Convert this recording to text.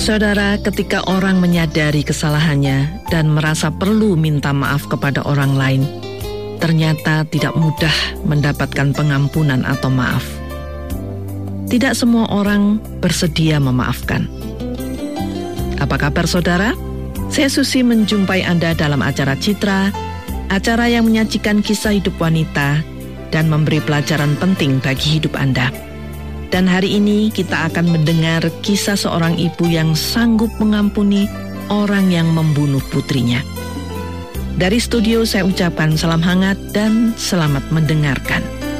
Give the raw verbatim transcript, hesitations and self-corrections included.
Saudara, ketika orang menyadari kesalahannya dan merasa perlu minta maaf kepada orang lain, ternyata tidak mudah mendapatkan pengampunan atau maaf. Tidak semua orang bersedia memaafkan. Apa kabar saudara? Saya Susi menjumpai Anda dalam acara Citra, acara yang menyajikan kisah hidup wanita dan memberi pelajaran penting bagi hidup Anda. Dan hari ini kita akan mendengar kisah seorang ibu yang sanggup mengampuni orang yang membunuh putrinya. Dari studio saya ucapkan salam hangat dan selamat mendengarkan.